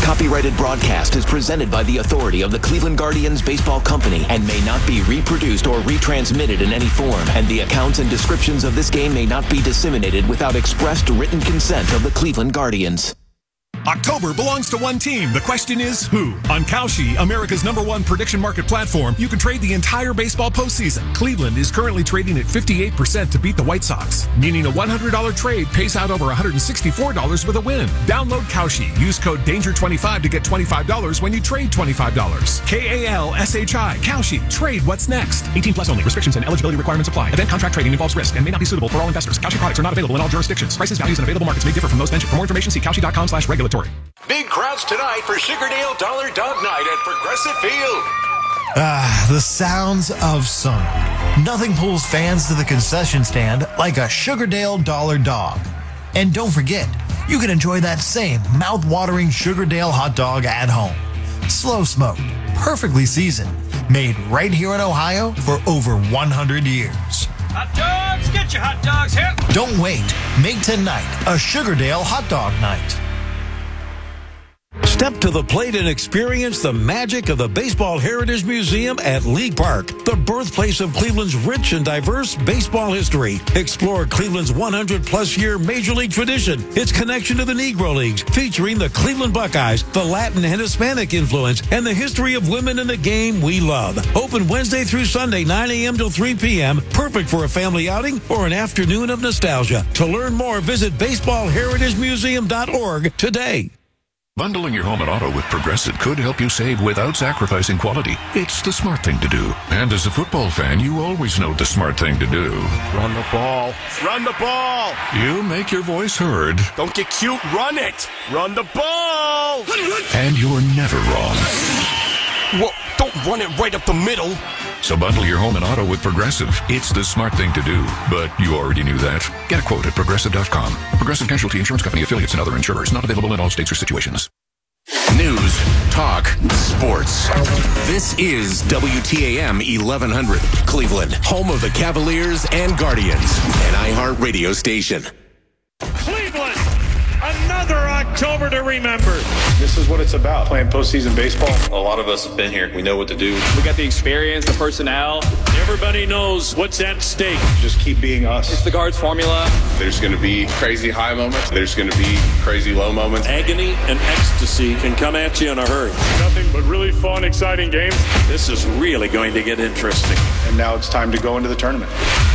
copyrighted broadcast is presented by the authority of the Cleveland Guardians Baseball Company and may not be reproduced or retransmitted in any form, and the accounts and descriptions of this game may not be disseminated without expressed written consent of the Cleveland Guardians. October belongs to one team. The question is who? On Kalshi, America's #1 prediction market platform, you can trade the entire baseball postseason. Cleveland is currently trading at 58% to beat the White Sox, meaning a $100 trade pays out over $164 with a win. Download Kalshi. Use code DANGER25 to get $25 when you trade $25. KALSHI. Kalshi. Trade what's next. 18 plus only. Restrictions and eligibility requirements apply. Event contract trading involves risk and may not be suitable for all investors. Kalshi products are not available in all jurisdictions. Prices, values, and available markets may differ from those mentioned. For more information, see Kalshi.com/regulatory. Big crowds tonight for Sugardale Dollar Dog Night at Progressive Field. The sounds of summer. Nothing pulls fans to the concession stand like a Sugardale Dollar Dog. And don't forget, you can enjoy that same mouth-watering Sugardale hot dog at home. Slow smoked, perfectly seasoned, made right here in Ohio for over 100 years. Hot dogs, get your hot dogs here. Don't wait. Make tonight a Sugardale hot dog night. Step to the plate and experience the magic of the Baseball Heritage Museum at League Park, the birthplace of Cleveland's rich and diverse baseball history. Explore Cleveland's 100-plus-year Major League tradition, its connection to the Negro Leagues, featuring the Cleveland Buckeyes, the Latin and Hispanic influence, and the history of women in the game we love. Open Wednesday through Sunday, 9 a.m. till 3 p.m., perfect for a family outing or an afternoon of nostalgia. To learn more, visit baseballheritagemuseum.org today. Bundling your home and auto with Progressive could help you save without sacrificing quality. It's the smart thing to do. And as a football fan, you always know the smart thing to do. Run the ball. Run the ball. You make your voice heard. Don't get cute. Run it. Run the ball. And you're never wrong. Well, don't run it right up the middle. So bundle your home and auto with Progressive. It's the smart thing to do. But you already knew that. Get a quote at Progressive.com. Progressive Casualty Insurance Company affiliates and other insurers. Not available in all states or situations. News, talk, sports. This is WTAM 1100, Cleveland, home of the Cavaliers and Guardians, an iHeart radio station. Cleveland, another October to remember. This is what it's about, playing postseason baseball. A lot of us have been here. We know what to do. We got the experience, the personnel. Everybody knows what's at stake. Just keep being us. It's the Guards formula. There's going to be crazy high moments. There's going to be crazy low moments. Agony and ecstasy can come at you in a hurry. Nothing but really fun, exciting games. This is really going to get interesting. And now it's time to go into the tournament.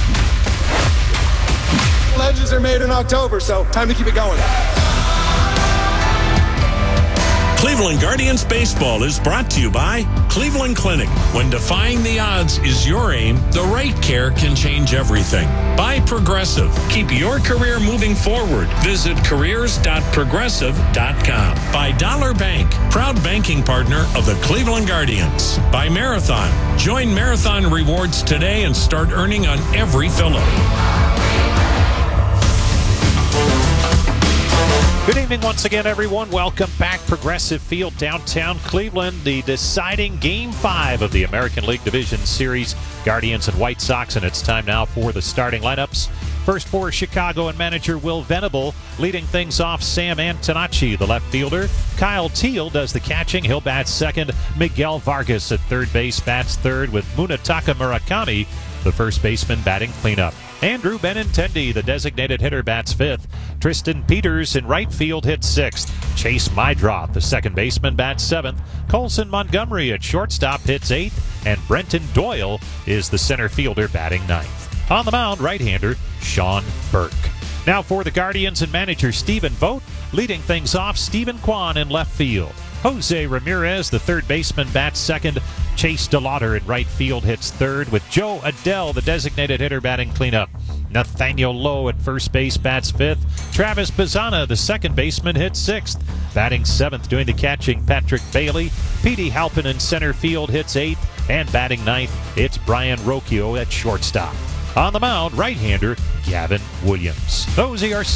Legends are made in October, so time to keep it going. Cleveland Guardians Baseball is brought to you by Cleveland Clinic. When defying the odds is your aim, the right care can change everything. By Progressive. Keep your career moving forward. Visit careers.progressive.com. By Dollar Bank, proud banking partner of the Cleveland Guardians. By Marathon. Join Marathon Rewards today and start earning on every fill-up. Good evening once again, everyone. Welcome back. Progressive Field, downtown Cleveland. The deciding Game 5 of the American League Division Series, Guardians and White Sox. And it's time now for the starting lineups. First for Chicago and manager Will Venable. Leading things off, Sam Antonacci, the left fielder. Kyle Teal does the catching. He'll bat second. Miguel Vargas at third base bats third with Munetaka Murakami, the first baseman, batting cleanup. Andrew Benintendi, the designated hitter, bats fifth. Tristan Peters in right field hits sixth. Chase Mydroth, the second baseman, bats seventh. Colson Montgomery at shortstop hits eighth. And Brenton Doyle is the center fielder, batting ninth. On the mound, right-hander Sean Burke. Now for the Guardians and manager Stephen Vogt. Leading things off, Stephen Kwan in left field. Jose Ramirez, the third baseman, bats second. Chase DeLauder in right field hits third with Joe Adell, the designated hitter, batting cleanup. Nathaniel Lowe at first base bats fifth. Travis Bazzana, the second baseman, hits sixth. Batting seventh, doing the catching, Patrick Bailey. Petey Halpin in center field hits eighth. And batting ninth, it's Brian Rocchio at shortstop. On the mound, right-hander Gavin Williams. Those are your